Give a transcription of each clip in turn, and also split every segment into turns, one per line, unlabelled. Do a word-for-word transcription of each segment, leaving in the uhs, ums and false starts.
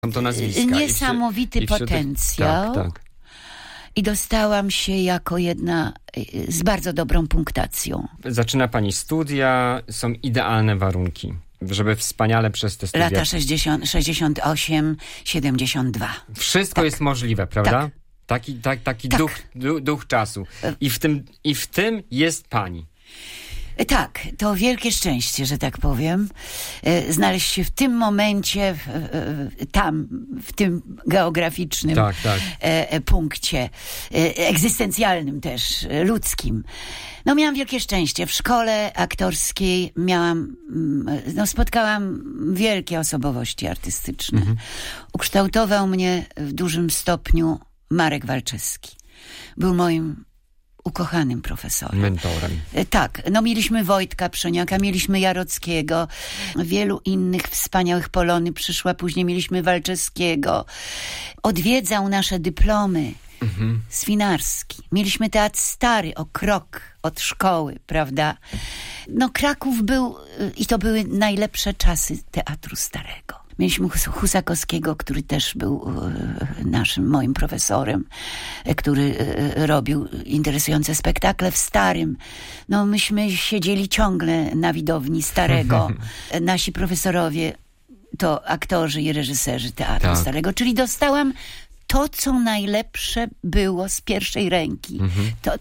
Są to nazwiska.
Niesamowity
I wśród, i wśród
potencjał.
tych, tak, tak.
I dostałam się jako jedna z bardzo dobrą punktacją.
Zaczyna pani studia, są idealne warunki, żeby wspaniale przez te studia...
Lata sześćdziesiąt, sześćdziesiąt osiem, siedemdziesiąt dwa.
Wszystko
tak.
jest możliwe, prawda?
Tak.
Taki, tak, taki
tak.
Duch, duch, duch czasu. I w tym, i w tym jest pani.
Tak, to wielkie szczęście, że tak powiem, znaleźć się w tym momencie, tam, w tym geograficznym
tak, tak.
punkcie, egzystencjalnym też, ludzkim. No miałam wielkie szczęście. W szkole aktorskiej miałam, no spotkałam wielkie osobowości artystyczne. Mhm. Ukształtował mnie w dużym stopniu Marek Walczewski. Był moim ukochanym profesorem.
Mentorem.
Tak, no mieliśmy Wojtka Przoniaka, mieliśmy Jarockiego, wielu innych wspaniałych Polony przyszła, później mieliśmy Walczewskiego. Odwiedzał nasze dyplomy. Mhm. Swinarski. Mieliśmy teatr stary, o krok od szkoły, prawda? No Kraków był, i to były najlepsze czasy teatru starego. Mieliśmy Husakowskiego, który też był naszym, moim profesorem, który robił interesujące spektakle w starym. No myśmy siedzieli ciągle na widowni starego. Nasi profesorowie to aktorzy i reżyserzy teatru tak. starego, czyli dostałam to, co najlepsze było z pierwszej ręki. Mhm. To,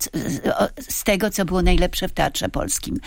z tego, co było najlepsze w Teatrze Polskim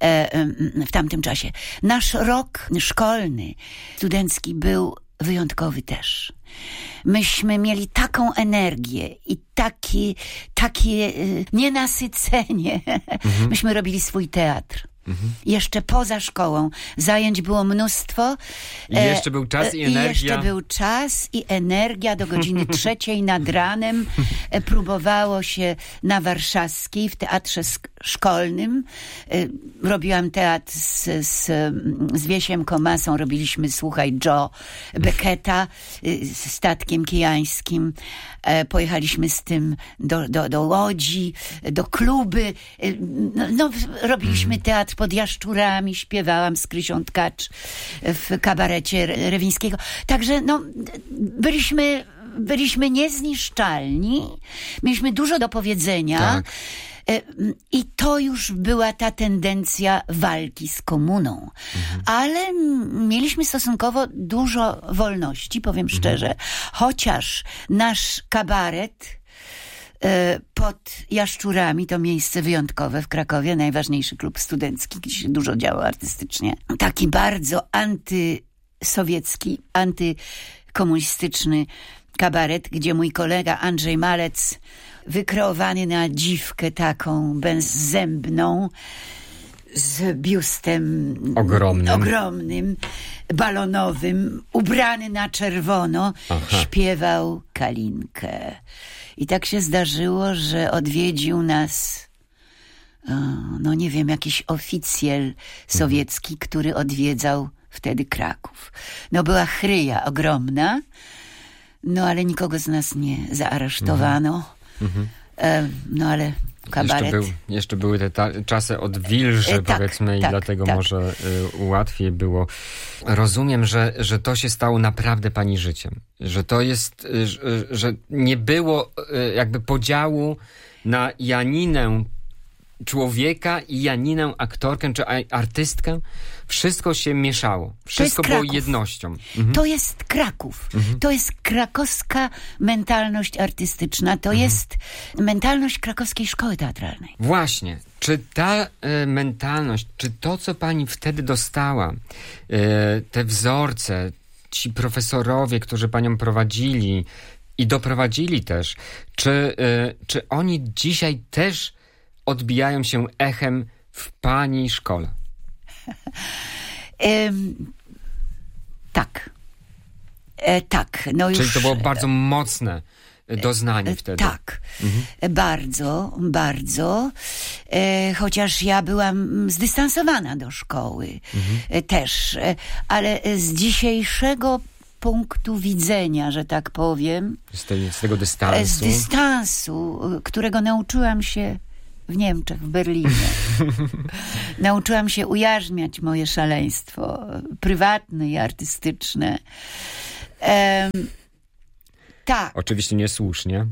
w tamtym czasie. Nasz rok szkolny, studencki był wyjątkowy też. Myśmy mieli taką energię i taki, takie nienasycenie. Mhm. Myśmy robili swój teatr. Mhm. Jeszcze poza szkołą. Zajęć było mnóstwo.
I jeszcze był czas i energia.
I jeszcze był czas i energia do godziny trzeciej nad ranem. Próbowało się na Warszawskiej w teatrze szkolnym. Robiłam teatr z, z, z Wiesiem Komasą. Robiliśmy Słuchaj Joe Becketa z Statkiem Kijańskim. Pojechaliśmy z tym do, do, do Łodzi, do kluby. No, no robiliśmy teatr pod Jaszczurami, śpiewałam z Krysią Tkacz w kabarecie Rewińskiego. Także no, byliśmy, byliśmy niezniszczalni, mieliśmy dużo do powiedzenia. Tak. I to już była ta tendencja walki z komuną. Mhm. Ale mieliśmy stosunkowo dużo wolności, powiem mhm. szczerze. Chociaż nasz kabaret pod Jaszczurami, to miejsce wyjątkowe w Krakowie, najważniejszy klub studencki, gdzie się dużo działo artystycznie. Taki bardzo antysowiecki, antykomunistyczny kabaret, gdzie mój kolega Andrzej Malec, wykreowany na dziwkę taką bezzębną, z biustem
ogromnym,
ogromnym balonowym, ubrany na czerwono, Aha. śpiewał Kalinkę. I tak się zdarzyło, że odwiedził nas, no nie wiem, jakiś oficjel sowiecki, który odwiedzał wtedy Kraków. No była chryja ogromna, no ale nikogo z nas nie zaaresztowano. Mhm. E, no ale kabaret...
Jeszcze, był, jeszcze były te ta, czasy odwilży, e, tak, powiedzmy, tak, i dlatego tak. może y, łatwiej było. Rozumiem, że, że to się stało naprawdę pani życiem. Że to jest, y, że, że nie było y, jakby podziału na Janinę człowieka i Janinę aktorkę czy artystkę. Wszystko się mieszało. Wszystko było jednością. Mhm.
To jest Kraków. Mhm. To jest krakowska mentalność artystyczna. To mhm. jest mentalność krakowskiej szkoły teatralnej.
Właśnie. Czy ta y, mentalność, czy to, co pani wtedy dostała, y, te wzorce, ci profesorowie, którzy panią prowadzili i doprowadzili też, czy, y, czy oni dzisiaj też odbijają się echem w pani szkole?
um, tak. E, tak. No już,
Czyli to było bardzo mocne doznanie e, wtedy.
Tak. Mhm. Bardzo, bardzo. E, chociaż ja byłam zdystansowana do szkoły. Mhm. E, też. E, ale z dzisiejszego punktu widzenia, że tak powiem.
Z, tej, z tego dystansu.
E, z dystansu, którego nauczyłam się w Niemczech, w Berlinie. Nauczyłam się ujarzmiać moje szaleństwo prywatne i artystyczne. Um, tak.
Oczywiście niesłusznie.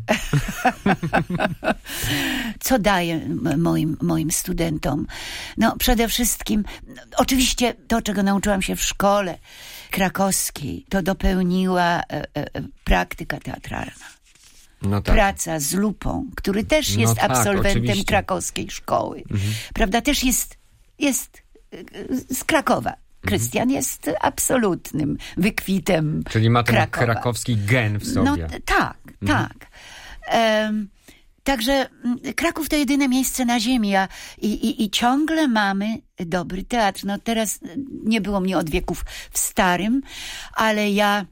Co daję moim, moim studentom? No przede wszystkim, oczywiście to, czego nauczyłam się w szkole krakowskiej, to dopełniła e, e, praktyka teatralna.
No tak.
Praca z Lupą, który też jest
no tak,
absolwentem
oczywiście.
krakowskiej szkoły.
Mhm.
Prawda? Też jest, jest z Krakowa. Krystian mhm. jest absolutnym wykwitem
Czyli ma ten
Krakowa.
krakowski gen w sobie.
No t- tak, mhm. tak. Um, także Kraków to jedyne miejsce na ziemi, a i, i, i ciągle mamy dobry teatr. No teraz nie było mnie od wieków w Starym, ale ja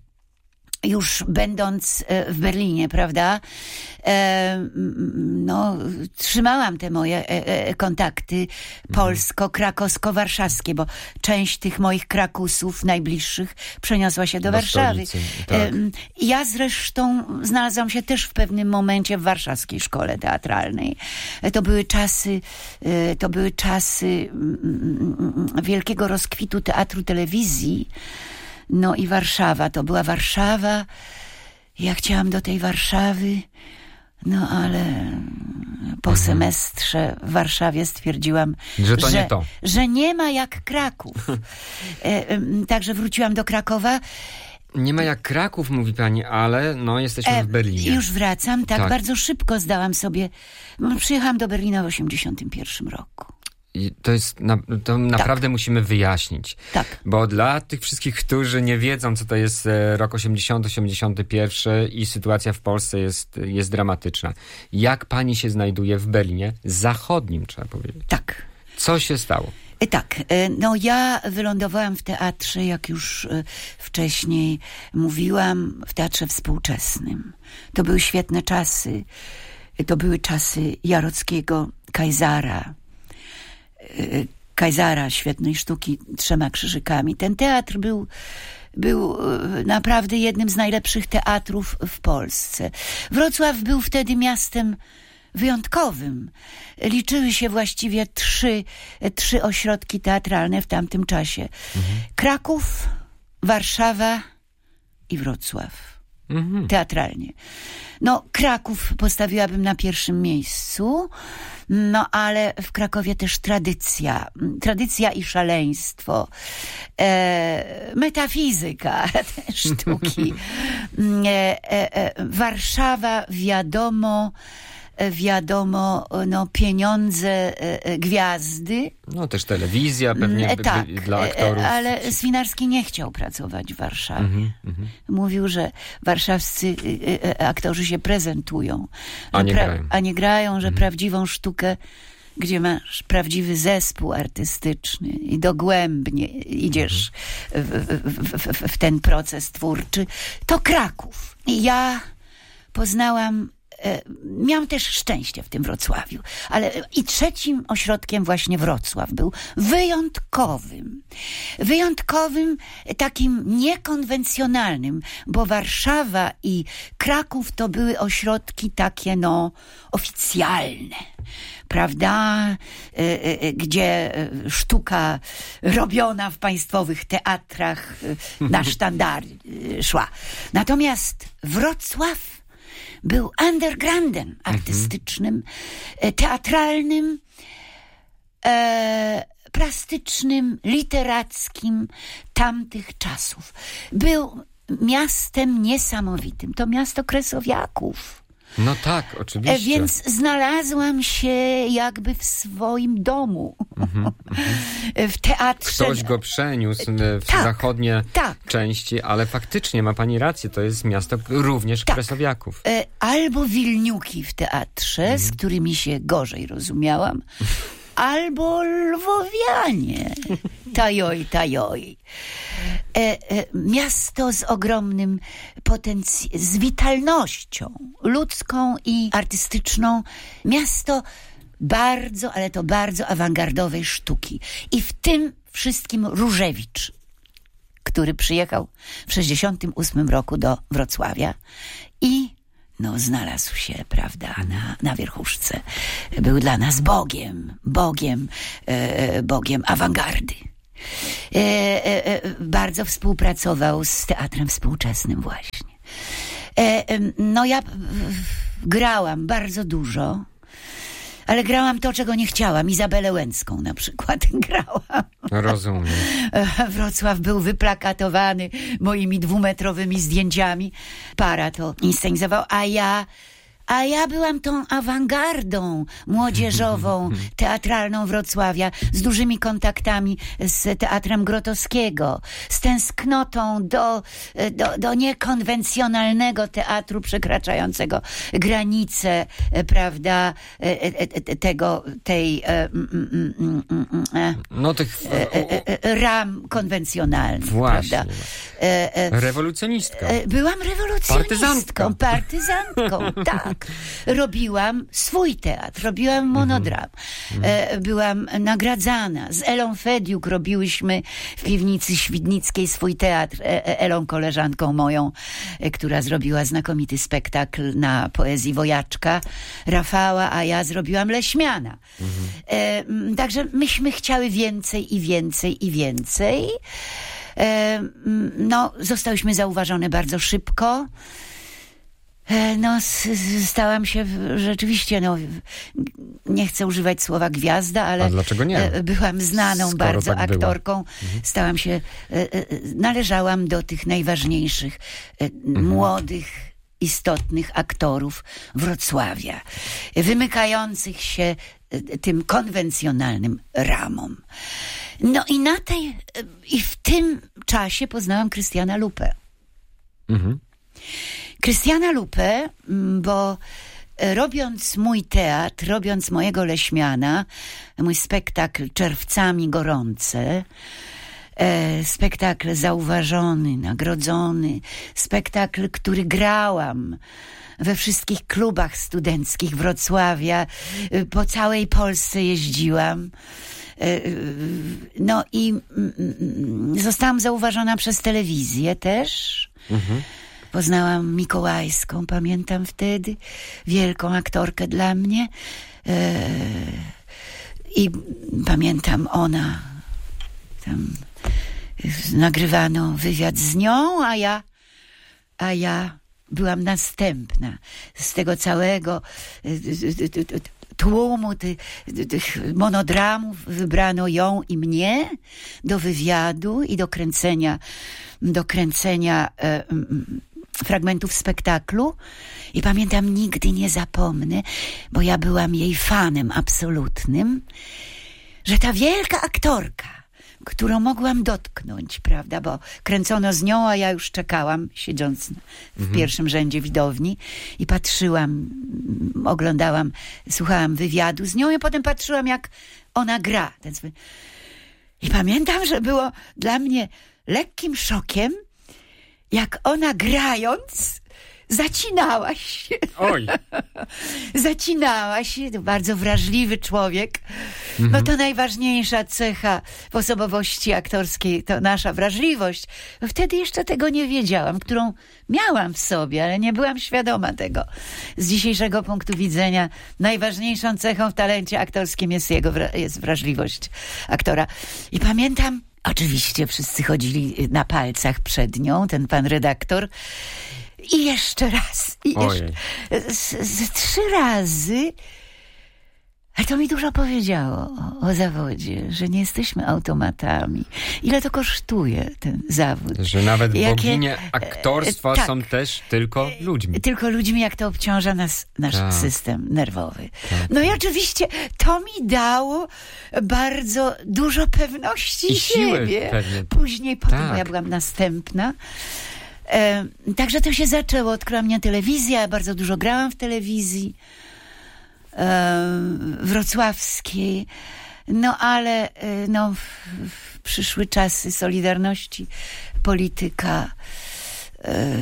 już będąc w Berlinie, prawda, e, no, trzymałam te moje e, kontakty polsko-krakowsko-warszawskie, bo część tych moich krakusów najbliższych przeniosła się do, do Warszawy.
Stolicy, tak.
e, ja zresztą znalazłam się też w pewnym momencie w warszawskiej szkole teatralnej. E, to były czasy, e, to były czasy mm, wielkiego rozkwitu teatru, telewizji. No i Warszawa, to była Warszawa. Ja chciałam do tej Warszawy, no ale po mhm. semestrze w Warszawie stwierdziłam,
że, to
że,
nie, to.
że nie ma jak Kraków. e, e, także wróciłam do Krakowa.
Nie ma jak Kraków, mówi pani, ale no jesteśmy
e,
w Berlinie.
Już wracam, tak,
tak. Bardzo
szybko zdałam sobie. Przyjechałam do Berlina w osiemdziesiątym pierwszym roku.
I to jest, na, to naprawdę tak. musimy wyjaśnić.
Tak.
Bo dla tych wszystkich, którzy nie wiedzą, co to jest rok osiemdziesiąty, osiemdziesiąty pierwszy i sytuacja w Polsce jest, jest dramatyczna. Jak pani się znajduje w Berlinie Zachodnim, trzeba powiedzieć?
Tak.
Co się stało?
Tak, no ja wylądowałam w teatrze, jak już wcześniej mówiłam, w teatrze współczesnym. To były świetne czasy. To były czasy Jarockiego, Kajzara, Kajzara, świetnej sztuki Trzema Krzyżykami. Ten teatr był, był naprawdę jednym z najlepszych teatrów w Polsce. Wrocław był wtedy miastem wyjątkowym. Liczyły się właściwie trzy, trzy ośrodki teatralne w tamtym czasie. Mhm. Kraków, Warszawa i Wrocław. Mhm. Teatralnie. No, Kraków postawiłabym na pierwszym miejscu, no ale w Krakowie też tradycja, tradycja i szaleństwo, e, metafizyka sztuki. E, e, Warszawa, wiadomo, wiadomo, no pieniądze, gwiazdy.
No też telewizja pewnie
e, tak,
dla aktorów.
Ale Swinarski nie chciał pracować w Warszawie.
Mm-hmm, mm-hmm.
Mówił, że warszawscy aktorzy się prezentują.
A nie
pra-
grają.
A nie grają, że
mm-hmm.
prawdziwą sztukę, gdzie masz prawdziwy zespół artystyczny i dogłębnie idziesz mm-hmm. w, w, w, w ten proces twórczy, to Kraków. I ja poznałam Miałam też szczęście w tym Wrocławiu, ale i trzecim ośrodkiem właśnie Wrocław był wyjątkowym. Wyjątkowym, takim niekonwencjonalnym, bo Warszawa i Kraków to były ośrodki takie, no, oficjalne. Prawda? Gdzie sztuka robiona w państwowych teatrach na sztandary szła. Natomiast Wrocław był undergroundem artystycznym, mhm. teatralnym, e, plastycznym, literackim tamtych czasów. Był miastem niesamowitym. To miasto kresowiaków.
No tak, oczywiście.
E, więc znalazłam się jakby w swoim domu. Mm-hmm, mm-hmm. W teatrze.
Ktoś go przeniósł w tak, zachodnie tak. części, ale faktycznie ma pani rację, to jest miasto również tak. kresowiaków.
E, albo Wilniuki w teatrze, mm. z którymi się gorzej rozumiałam, albo Lwowianie. Tajoj, tajoj. E, e, miasto z ogromnym potencjałem, z witalnością ludzką i artystyczną. Miasto bardzo, ale to bardzo awangardowej sztuki. I w tym wszystkim Różewicz, który przyjechał w sześćdziesiątym ósmym roku do Wrocławia i no, znalazł się, prawda, na, na wierchuszce. Był dla nas Bogiem, Bogiem, e, Bogiem awangardy. E, e, bardzo współpracował z teatrem współczesnym właśnie. E, no ja grałam bardzo dużo, ale grałam to, czego nie chciałam. Izabelę Łęcką na przykład grałam.
Rozumiem.
Wrocław był wyplakatowany moimi dwumetrowymi zdjęciami. Para to inscenizował, a ja... A ja byłam tą awangardą młodzieżową, teatralną Wrocławia, z dużymi kontaktami z Teatrem Grotowskiego, z tęsknotą do, do, do niekonwencjonalnego teatru przekraczającego granice, prawda, tego, tej
no, tych...
ram konwencjonalnych.
Właśnie.
Prawda?
Rewolucjonistka.
Byłam rewolucjonistką,
partyzantką,
partyzantką tak. Robiłam swój teatr, robiłam monodram. Mm-hmm. Byłam nagradzana. Z Elą Fediuk robiłyśmy w piwnicy Świdnickiej swój teatr. Elą, koleżanką moją, która zrobiła znakomity spektakl na poezji Wojaczka, Rafała, a ja zrobiłam Leśmiana. Mm-hmm. Także myśmy chciały więcej i więcej i więcej. No, zostałyśmy zauważone bardzo szybko. No, stałam się rzeczywiście, no, nie chcę używać słowa gwiazda, ale...
A dlaczego nie?
Byłam znaną
Skoro
bardzo
tak
aktorką.
Mhm.
Stałam się, należałam do tych najważniejszych, mhm. młodych, istotnych aktorów Wrocławia, wymykających się tym konwencjonalnym ramom. No i na tej, i w tym czasie poznałam Krystiana Lupę. Mhm. Krystiana Lupę, bo robiąc mój teatr, robiąc mojego Leśmiana, mój spektakl Czerwcami gorące, e, spektakl zauważony, nagrodzony, spektakl, który grałam we wszystkich klubach studenckich Wrocławia, po całej Polsce jeździłam. No i zostałam zauważona przez telewizję też. Mhm. Poznałam Mikołajską, pamiętam wtedy, wielką aktorkę dla mnie. I pamiętam, ona tam nagrywano wywiad z nią, a ja, a ja byłam następna z tego całego tłumu tych, tych monodramów. Wybrano ją i mnie do wywiadu i do kręcenia, do kręcenia e, fragmentów spektaklu. I pamiętam, nigdy nie zapomnę, bo ja byłam jej fanem absolutnym, że ta wielka aktorka, którą mogłam dotknąć, prawda, bo kręcono z nią, a ja już czekałam, siedząc w mhm. pierwszym rzędzie widowni i patrzyłam, oglądałam, słuchałam wywiadu z nią i potem patrzyłam, jak ona gra. I pamiętam, że było dla mnie lekkim szokiem, jak ona grając zacinała się.
Oj!
Zacinała się. To bardzo wrażliwy człowiek. Mhm. No to najważniejsza cecha w osobowości aktorskiej to nasza wrażliwość. Wtedy jeszcze tego nie wiedziałam, którą miałam w sobie, ale nie byłam świadoma tego. Z dzisiejszego punktu widzenia najważniejszą cechą w talencie aktorskim jest jego wra- jest wrażliwość aktora. I pamiętam, oczywiście wszyscy chodzili na palcach przed nią, ten pan redaktor. I jeszcze raz, i jeszcze z, z trzy razy. Ale to mi dużo powiedziało o, o zawodzie, że nie jesteśmy automatami. Ile to kosztuje ten zawód?
Że nawet Jakie, boginie aktorstwa e, tak, są też tylko ludźmi.
Tylko ludźmi, jak to obciąża nas, nasz tak. system nerwowy.
Tak.
No i oczywiście to mi dało bardzo dużo pewności
I siły
siebie.
Pewnie.
Później, potem,
tak.
bo ja byłam następna. E, także to się zaczęło. Odkryła mnie telewizja. Bardzo dużo grałam w telewizji e, wrocławskiej. No ale e, no, w, w przyszły czasy Solidarności, polityka. E,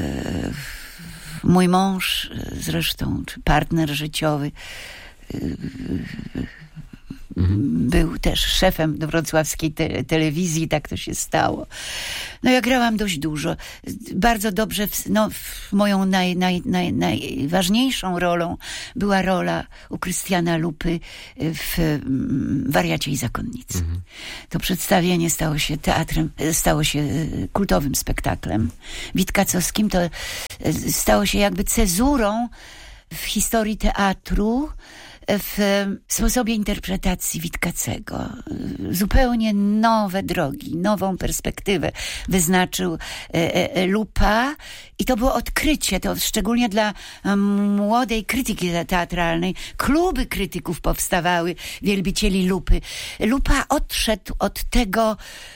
mój mąż zresztą, czy partner życiowy, e, Mhm. Był też szefem wrocławskiej te- telewizji, tak to się stało. No ja grałam dość dużo. Bardzo dobrze, w, no, w moją naj, naj, naj, najważniejszą rolą była rola u Krystiana Lupy w Wariacie i Zakonnicy. Mhm. To przedstawienie stało się teatrem, stało się kultowym spektaklem witkacowskim. To stało się jakby cezurą w historii teatru, w sposobie interpretacji Witkacego. Zupełnie nowe drogi, nową perspektywę wyznaczył Lupa i to było odkrycie, to szczególnie dla młodej krytyki teatralnej. Kluby krytyków powstawały, wielbicieli Lupy. Lupa odszedł od tego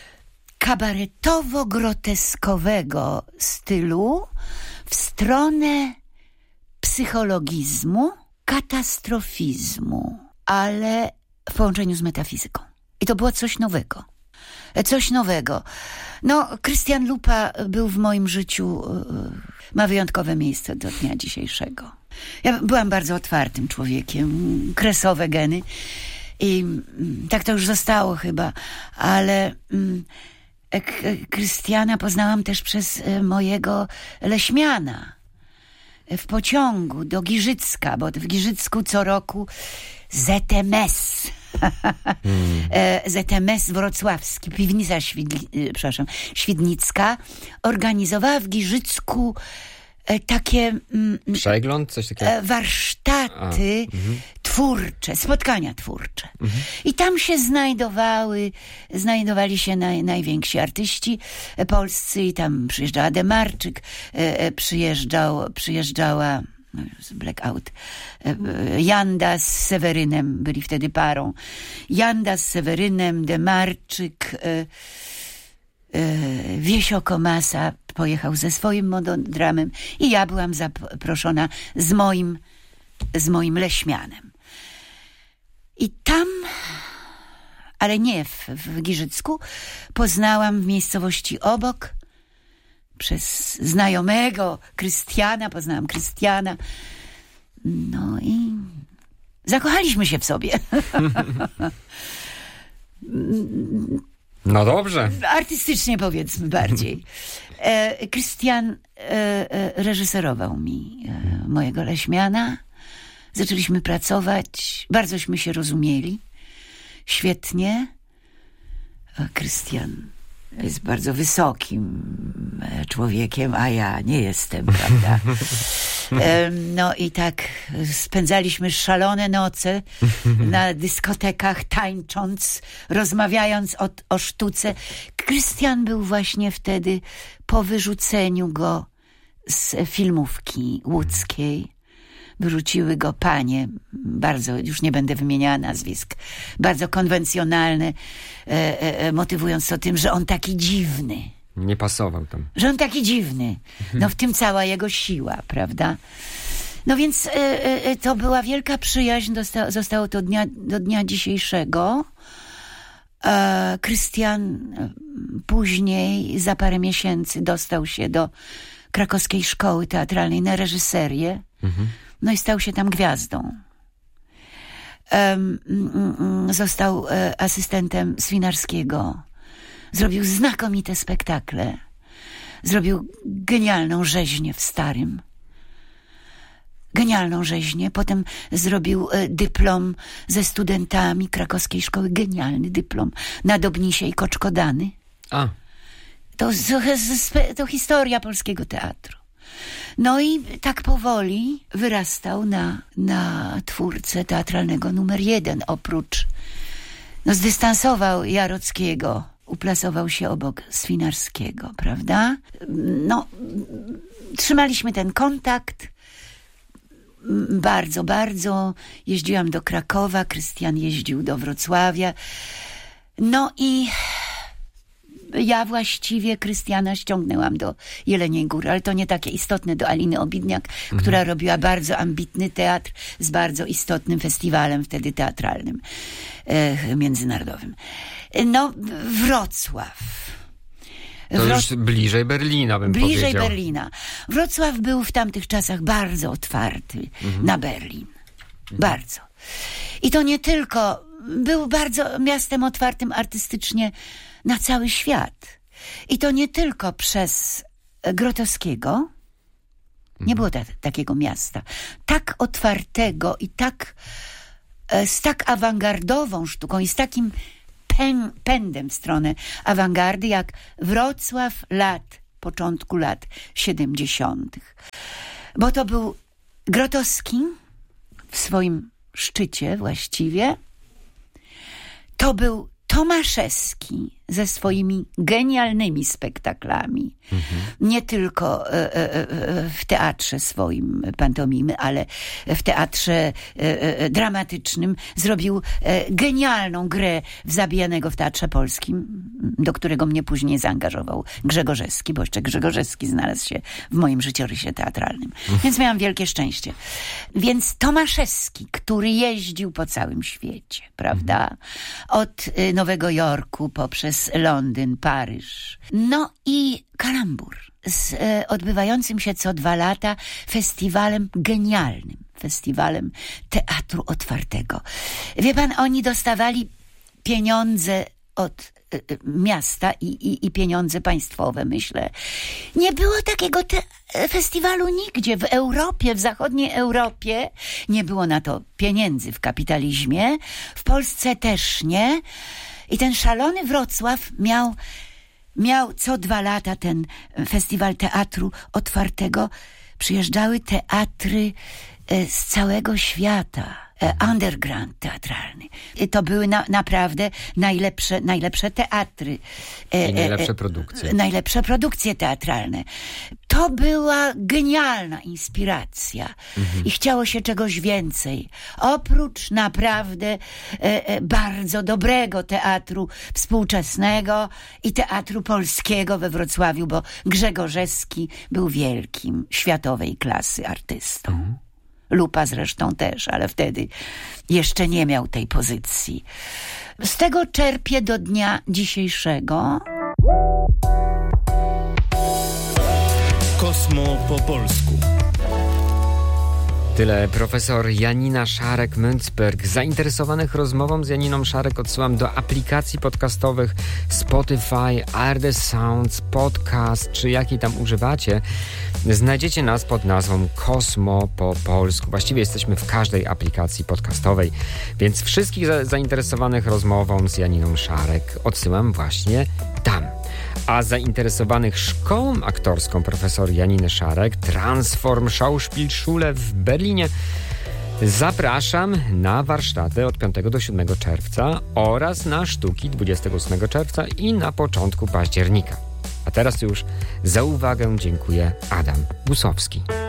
kabaretowo-groteskowego stylu w stronę psychologizmu, katastrofizmu, ale w połączeniu z metafizyką. I to było coś nowego. Coś nowego. No, Krystian Lupa był w moim życiu, ma wyjątkowe miejsce do dnia dzisiejszego. Ja byłam bardzo otwartym człowiekiem, kresowe geny i tak to już zostało chyba, ale Krystiana poznałam też przez mojego Leśmiana. W pociągu do Giżycka, bo w Giżycku co roku Z M S. Hmm. Z M S wrocławski, piwnica Świdli, przepraszam, Świdnicka organizowała w Giżycku takie
przegląd, coś takiego?
Warsztaty A, mhm. twórcze, spotkania twórcze. Mhm. I tam się znajdowały, znajdowali się naj, najwięksi artyści polscy i tam przyjeżdżała Demarczyk, przyjeżdżał, przyjeżdżała no, blackout, Janda z Sewerynem, byli wtedy parą. Janda z Sewerynem, Demarczyk, Wiesio Komasa pojechał ze swoim monodramem i ja byłam zaproszona z moim, z moim Leśmianem. I tam, ale nie w, w Giżycku, poznałam w miejscowości obok przez znajomego Krystiana, poznałam Krystiana. No i zakochaliśmy się w sobie.
No dobrze.
Artystycznie powiedzmy bardziej. Krystian e, e, reżyserował mi e, mojego Leśmiana. Zaczęliśmy pracować. Bardzośmy się rozumieli. Świetnie. Krystian jest bardzo wysokim człowiekiem, a ja nie jestem, prawda? No i tak spędzaliśmy szalone noce na dyskotekach, tańcząc, rozmawiając o, o sztuce. Krystian był właśnie wtedy po wyrzuceniu go z filmówki łódzkiej. Wyrzuciły go panie, bardzo, już nie będę wymieniała nazwisk, bardzo konwencjonalne, e, e, motywując to tym, że on taki dziwny.
Nie pasował tam.
Że on taki dziwny. No w tym cała jego siła, prawda? No więc e, e, to była wielka przyjaźń, dosta- zostało to dnia, do dnia dzisiejszego. E, Krystian później, za parę miesięcy, dostał się do Krakowskiej Szkoły Teatralnej na reżyserię. Mhm. No i stał się tam gwiazdą. Um, um, został e, asystentem Swinarskiego. Zrobił znakomite spektakle. Zrobił genialną rzeźnię w Starym. Genialną rzeźnię. Potem zrobił e, dyplom ze studentami Krakowskiej Szkoły. Genialny dyplom. Na Dobnisie i Koczkodany.
A.
To, to, to historia polskiego teatru. No i tak powoli wyrastał na, na twórcę teatralnego numer jeden. Oprócz, no zdystansował Jarockiego, uplasował się obok Swinarskiego, prawda? No, trzymaliśmy ten kontakt. Bardzo, bardzo. Jeździłam do Krakowa, Krystian jeździł do Wrocławia. No i ja właściwie Krystiana ściągnęłam do Jeleniej Góry, ale to nie takie istotne, do Aliny Obidniak, mhm. która robiła bardzo ambitny teatr z bardzo istotnym festiwalem wtedy teatralnym, e, międzynarodowym. No, Wrocław.
To Wro... już bliżej Berlina, bym
bliżej
powiedział.
Bliżej Berlina. Wrocław był w tamtych czasach bardzo otwarty mhm. na Berlin. Mhm. Bardzo. I to nie tylko był bardzo miastem otwartym artystycznie na cały świat. I to nie tylko przez Grotowskiego. Nie było ta, takiego miasta. Tak otwartego i tak z tak awangardową sztuką i z takim pę, pędem w stronę awangardy, jak Wrocław lat, początku lat siedemdziesiątych. Bo to był Grotowski w swoim szczycie właściwie. To był Tomaszewski ze swoimi genialnymi spektaklami. Mhm. Nie tylko e, e, w teatrze swoim pantomimy, ale w teatrze e, dramatycznym zrobił e, genialną grę w Zabijanego w Teatrze Polskim, do którego mnie później zaangażował Grzegorzewski, bo jeszcze Grzegorzewski znalazł się w moim życiorysie teatralnym. Mhm. Więc miałam wielkie szczęście. Więc Tomaszewski, który jeździł po całym świecie, prawda? Mhm. Od Nowego Jorku poprzez Londyn, Paryż. No i kalambur z e, odbywającym się co dwa lata festiwalem genialnym, festiwalem teatru otwartego. Wie pan, oni dostawali pieniądze od e, miasta i, i, i pieniądze państwowe, myślę. Nie było takiego te, festiwalu nigdzie w Europie, w zachodniej Europie. Nie było na to pieniędzy w kapitalizmie. W Polsce też nie. I ten szalony Wrocław miał, miał co dwa lata ten festiwal teatru otwartego. Przyjeżdżały teatry z całego świata. Underground teatralny. I to były na, naprawdę najlepsze, najlepsze teatry.
I najlepsze produkcje.
Najlepsze produkcje teatralne. To była genialna inspiracja. Mhm. I chciało się czegoś więcej. Oprócz naprawdę e, e, bardzo dobrego teatru współczesnego i teatru polskiego we Wrocławiu, bo Grzegorzewski był wielkim, światowej klasy artystą. Mhm. Lupa zresztą też, ale wtedy jeszcze nie miał tej pozycji. Z tego czerpię do dnia dzisiejszego.
Kosmo po polsku.
Tyle profesor Janina Szarek-Münzberg. Zainteresowanych rozmową z Janiną Szarek odsyłam do aplikacji podcastowych Spotify, R D Sounds, Podcast, czy jakiej tam używacie. Znajdziecie nas pod nazwą Kosmo po polsku. Właściwie jesteśmy w każdej aplikacji podcastowej, więc wszystkich za- zainteresowanych rozmową z Janiną Szarek odsyłam właśnie tam. A zainteresowanych szkołą aktorską profesor Janiny Szarek, Transform Schauspielschule w Berlinie, zapraszam na warsztaty od piątego do siódmego czerwca oraz na sztuki dwudziestego ósmego czerwca i na początku października. A teraz już za uwagę dziękuję Adam Busowski.